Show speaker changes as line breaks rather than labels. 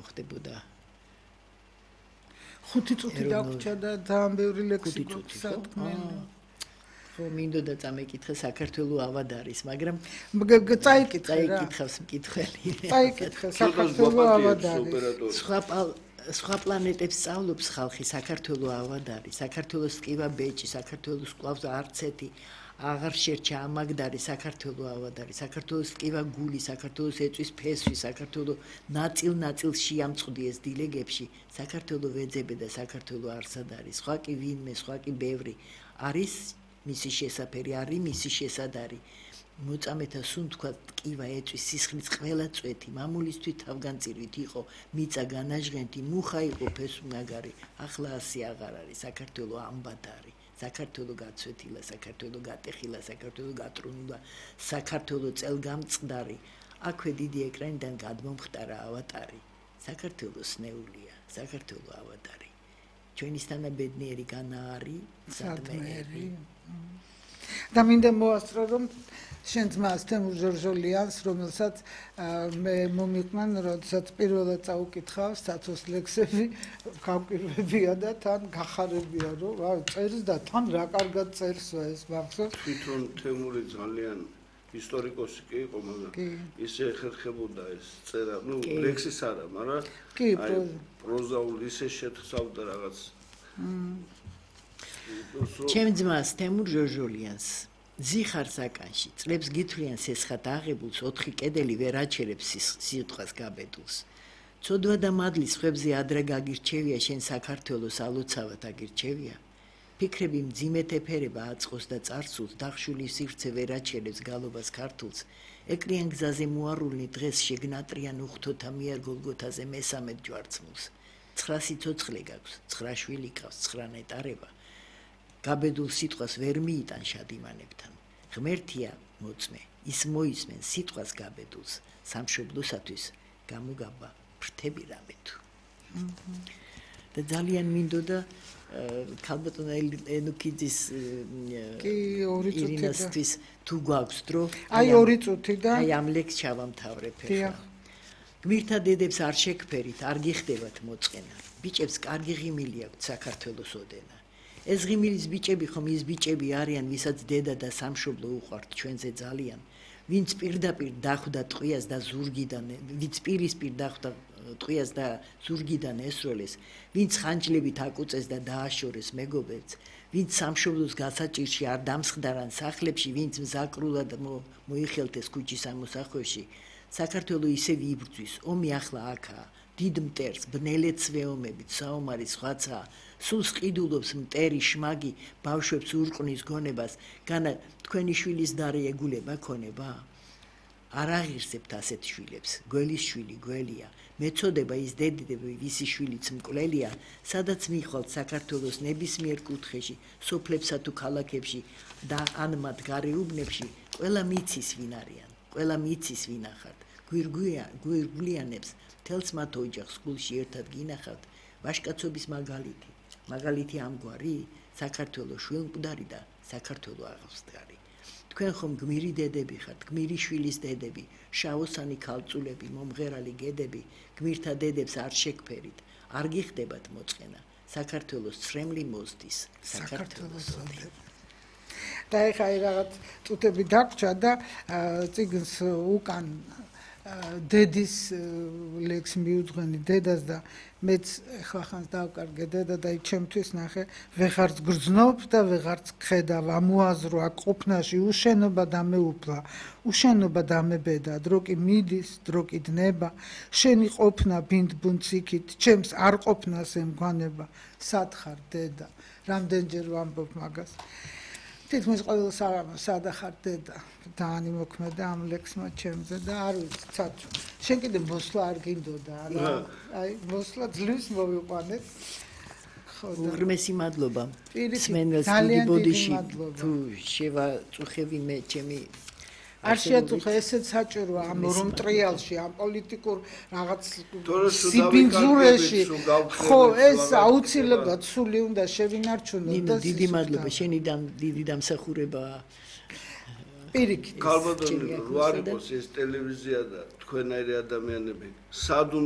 ხდებოდა
5 წუთი დაგვრჩა და ძალიან ბევრი ლექსი გვაქვს სათქმელი.
მინდოდა წამეკითხე საქართველოს ავად არის, მაგრამ
წაიკითხავს
მკითხველი.
წაიკითხე საქართველოს ავად არის.
სხვა პლანეტებს სწავლობს ხალხი, საქართველოს ავად არის. საქართველოს სკივა ბეჭი, საქართველოს კლავს არცეთი აღარ შერჩა ამაგდარი, საქართველოს ავად არის. საქართველოს სკივა გული, საქართველოს ეწვის ფესვი, საქართველოს ნაწილ-ნაწილ შეამწყდიეს დილეგებში, საქართველოს ვეძებე და საქართველოს არსად არის. სხვა კი ვინმე, სხვა კი ბევრი არის მისი შესაფერი, არის მისი შესადარი. მოწამეთა სულ თქვა ტკივა ეწვის სისხლის ყველა წვეთი, მამულისთვის თავგანწირვით იყო მიწა განაჟღენთი, მუხა იყო ფესვნაგარი. ახლა ასე აღარ არის, საქართველოს ამბად არის. საქართველოს გაცვეთილა, საქართველოს გატეხილა, საქართველოს გატრუნულა, საქართველოს წელგამწყდარი. აქვე დიდი ეკრანიდან გადმომხტარა ავატარი. საქართველოს ნეულია, საქართველოს ავატარი. ჩვენისთანა ბედნიერი განაარი, სადმეერი.
და მინდა მოასწრო რომ შენ ძმას თემურ ჟორჟოლიანს, რომელსაც მე მომიყვნენ, როდესაც პირველად წაუკითხავ საცოს ლექსები, გავკვირვებია და თან გახარებია, რომ წერს და თან რა კარგად წერსო ეს მახსოვს.
თვითონ თემური ძალიან ისტორიკოსი კი იყო, მაგრამ ისე ეხერხებოდა ეს წერა, ლექსის არა, მაგრამ პროზაულ ისე შეთხსავდა რაღაც.
ჩემ ძმას თემურ ჟორჟოლიანს ზიხარ საკანში წლებს გითვლიან სესხად აღებულს 4 კედელი ვერ აჩერებს სიტყვას გაბედულს. ცოდვა და მადლის ხვებზე ადრე გაგირჩევია შენ საქართველოს ალოცავად აგირჩევია. ფიქრები მძიმეთ ეფერება აწყოს და წარსულს დახშული სივრცე ვერ აჩერებს გალობას ქართულს. ეკრიან გზაზე მოარულნი დღეს შეგნატრიან უხთოთა მიერ გოლგოთაზე მესამედ ჯვარცმულს. 9 სიცოცხლე გაქვს, 9 შვილი ყავს, 9 ნეტარება. გაბედულ სიტყვას ვერ მიიტან შადიმანებთან. ღმერთია მოწმე, ის მოისმენ სიტყვას გაბედულს, სამშობლოსათვის გამოგაბა ფრთები რამე თუ. და ძალიან მინდოდა ქალბატონ ენუქიძის ირინასთვის თუ გვაქვს დრო,
აი 2 წუთი და
აი ამ ლექს ჩავამთავრებ ახლა. გმირთა დედებს არ შეგფერით, არ გიხდებათ მოწყენა. ბიჭებს კარგი ღიმილი აქვთ საქართველოს ოდენა. ეს ღიმილის ბიჭები ხომ ის ბიჭები არიან, ვისაც დედა და სამშობლო უყვართ ჩვენზე ძალიან. ვინც პირდაპირ დახვდა ტყვიას და ზურგიდან, ვინც პირისპირ დახვდა ტყვიას და ზურგიდან ესროლეს, ვინც ხანჯლებით აკუწეს და დააშორეს მეგობრებს, ვინც სამშობლოს გასაჭირში არ დამსხდარან სახლებში, ვინც მზაკრულად მოიხელთეს ქუჩის ამოსახვევში. საქართველო ისევ იბრძვის, ომი ახლა აქაა. დიდ მტერს, ბნელეთ სვეომებით, საომარი სხვაცაა. სულს ყიდულობს მტერი შმაგი, ბავშვებს ურყნის გონებას, განა თქვენი შვილის დარი ეგულება ქონება? არ აღირსებთ ასეთ შვილებს, გველის შვილი გველია, მეწოდება ის დედები, ვისი შვილიც მკვლელია, სადაც მიხვალთ საქართველოს ნებისმიერ კუთხეში, სოფლებსა თუ ქალაქებში და ან მათ გარეუბნებში, ყველა მიცის ვინ არიან, ყველა მიცის ვინ ახართ, გვირგვიანებს, თელს მათ ოჯახს გულში ერთად გინახავთ, ვაჟკაცობის მაგალითი ამგვარი, საქართველოს შვილმკვდარი და საქართველოს აღსდგარი. თქვენ ხომ გმირი დედები ხართ, გმირი შვილის დედები, შავოსანი ქალწულები, მომღერალი გედები, გმირთა დედებს არ შეგფერით, არ გიხდებათ მოწყენა, საქართველოს ცრემლი მოსდის, საქართველოს ოდენა.
და ეხა რაღაც წუთები დაგვრჩა და წიგნს უკან დედის ლექს მიუძღვენი დედას და მეც ეხლა ხანს დავკარგე დედა და ჩემთვის ნახე ვეღარც გრძნობ და ვეღარც ხედავ ამოაზრო აქ ყოფნაში უშენობა დამეუფლა უშენობა დამებედა დრო კი მიდის დრო კი დნება შენი ყოფნა ბინდბუნდს იქით ჩემს არ ყოფნას ემგვანება სათხარ დედა რამდენჯერ ვამბობ მაგას თითქმის ყოველ საღამოს სადახარ დედა ძალიან იმოქმედა ამ ლექსმა ჩემზე და არ ვიცი ცაც შენ კიდე მოსვლა არ გინდოდა არა აი მოსვლა ძლივს მოვიყვანეთ ხო და
უღრმესი მადლობა
სმენელს
დიდი ბოდიში თუ შევაწუხები მე ჩემი
არ შეაწუხე ესეც საჭიროა ამ რომ ტრიალში ამ პოლიტიკურ რაღაც სიბინძურეში ხო ეს აუცილებლად სული უნდა შევინარჩუნოთ და
დიდი მადლობა შენიდან დიდი დამსახურება
პირიქით
ქალბატონი რო არ იყოს ეს ტელევიზია და თქვენაირი ადამიანები სად